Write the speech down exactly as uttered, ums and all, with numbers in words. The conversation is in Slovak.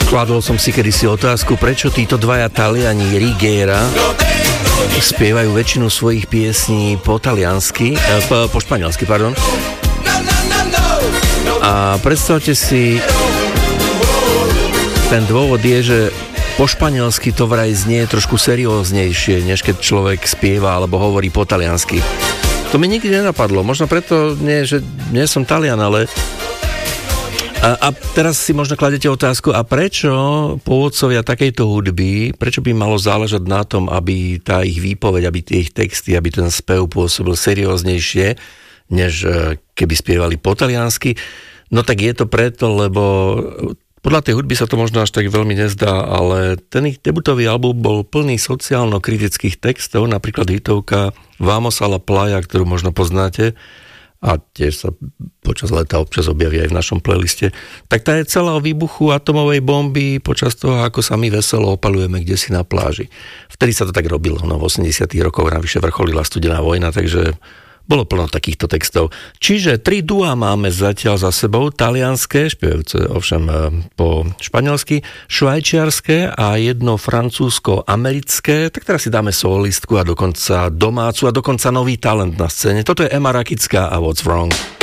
Kladol som si kedysi otázku, prečo títo dvaja Taliani Righiera spievajú väčšinu svojich piesní po taliansky, eh, po, po španielsky, pardon. A predstavte si, ten dôvod je, že po španielsky to vraj znie trošku serióznejšie, než keď človek spieva alebo hovorí po taliansky. To mi nikdy nenapadlo, možno preto, nie, že nie som Talian, ale A, a teraz si možno kladete otázku, a prečo pôvodcovia takejto hudby, prečo by malo záležať na tom, aby tá ich výpoveď, aby tie ich texty, aby ten spev pôsobil serióznejšie, než keby spievali po taliansky? No tak je to preto, lebo podľa tej hudby sa to možno až tak veľmi nezdá, ale ten ich debutový album bol plný sociálno-kritických textov, napríklad hitovka Vamos a la playa, ktorú možno poznáte, a tiež sa počas leta občas objaví aj v našom playliste, tak tá je celá o výbuchu atomovej bomby počas toho, ako sa my veselo opalujeme kdesi na pláži. Vtedy sa to tak robilo, no v osemdesiatych rokoch navyše vrcholila studená vojna, takže bolo plno takýchto textov. Čiže tri duá máme zatiaľ za sebou, talianské, spievajúce ovšem po španielsky, švajčiarske a jedno francúzsko-americké, tak teraz si dáme solistku a dokonca domácu a dokonca nový talent na scéne. Toto je Emma Rakická a What's Wrong.